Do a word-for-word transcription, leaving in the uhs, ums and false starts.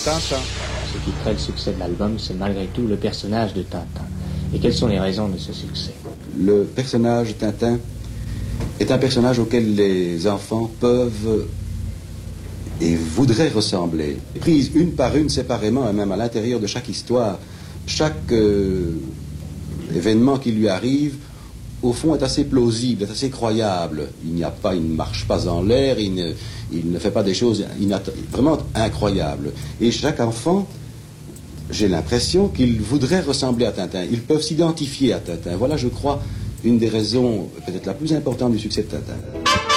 Tintin. Ce qui crée le succès de l'album, c'est malgré tout le personnage de Tintin. Et quelles sont les raisons de ce succès? Le personnage Tintin est un personnage auquel les enfants peuvent et voudraient ressembler. Prises une par une, séparément, et même à l'intérieur de chaque histoire, chaque euh, événement qui lui arrive, au fond, est assez plausible, est assez croyable. Il n'y a pas, il ne marche pas en l'air, il ne, il ne fait pas des choses vraiment incroyables. Et chaque enfant, j'ai l'impression qu'il voudrait ressembler à Tintin. Ils peuvent s'identifier à Tintin. Voilà, je crois, une des raisons peut-être la plus importante du succès de Tintin.